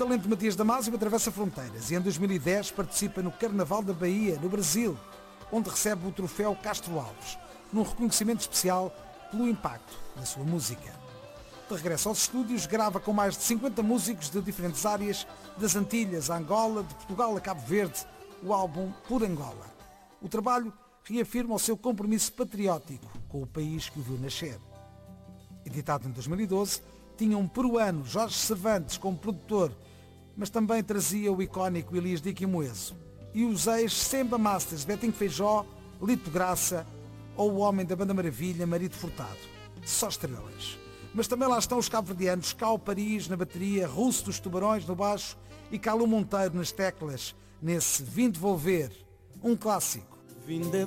talento Matias Damasio atravessa fronteiras e em 2010 participa no Carnaval da Bahia, no Brasil, onde recebe o troféu Castro Alves, num reconhecimento especial pelo impacto da sua música. De regresso aos estúdios, grava com mais de 50 músicos de diferentes áreas, das Antilhas a Angola, de Portugal a Cabo Verde, o álbum Por Angola. O trabalho reafirma o seu compromisso patriótico com o país que o viu nascer. Editado em 2012, tinha um peruano, Jorge Cervantes, como produtor, mas também trazia o icónico Elias Dique Moeso e os ex-Semba Masters Betinho Feijó, Lito Graça ou o homem da Banda Maravilha, Marito Furtado. Só estrelas. Mas também lá estão os cabo-verdianos, Cal Paris na bateria, Russo dos Tubarões no baixo e Calu Monteiro nas teclas, nesse Vim Devolver, um clássico. Vim devolver